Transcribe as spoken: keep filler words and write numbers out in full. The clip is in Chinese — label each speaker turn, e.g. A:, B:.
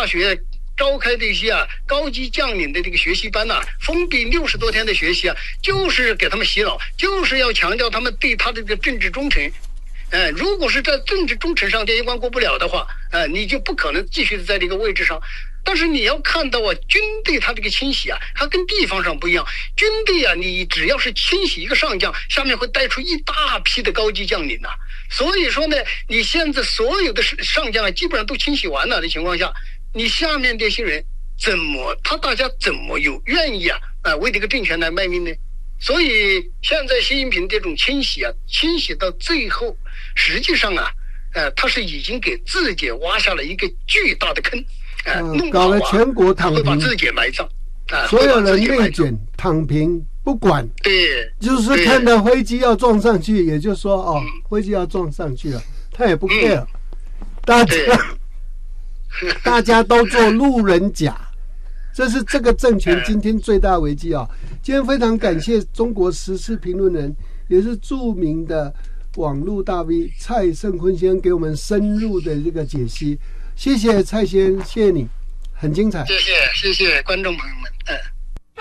A: 学召开这些啊高级将领的这个学习班呐、啊，封闭六十多天的学习啊，就是给他们洗脑，就是要强调他们对他的这个政治忠诚。呃，如果是在政治忠诚上这一关过不了的话，呃，你就不可能继续在这个位置上。但是你要看到啊，军队它这个清洗啊，它跟地方上不一样。军队啊，你只要是清洗一个上将，下面会带出一大批的高级将领呐、啊。所以说呢，你现在所有的上将啊，基本上都清洗完了的情况下，你下面这些人怎么他大家怎么有愿意啊啊、呃、为这个政权来卖命呢？所以现在习近平这种清洗啊，清洗到最后，实际上啊，呃，他是已经给自己挖下了一个巨大的坑。
B: 呃，嗯、搞了全国躺平，
A: 会把自己埋葬，啊，
B: 所有人内卷躺平不管，
A: 对，
B: 就是看到飞机要撞上去，也就是说哦，飞机要撞上去了，他也不 care，、嗯、大家大家都做路人甲，这是这个政权今天最大危机啊！今天非常感谢中国时事评论人，也是著名的网络大 V 蔡胜坤先生给我们深入的这个解析。谢谢蔡先生，谢谢你，很精彩。
A: 谢谢谢谢观众朋友们。